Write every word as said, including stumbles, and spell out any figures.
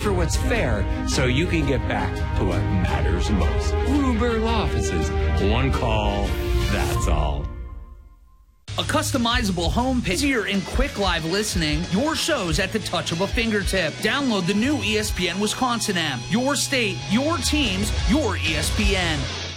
for what's fair so you can get back to what matters most. Bloomberg Law Offices. One call, that's all. A customizable homepage, easier and quick live listening, your shows at the touch of a fingertip. Download the new E S P N Wisconsin app. Your state, your teams, your E S P N.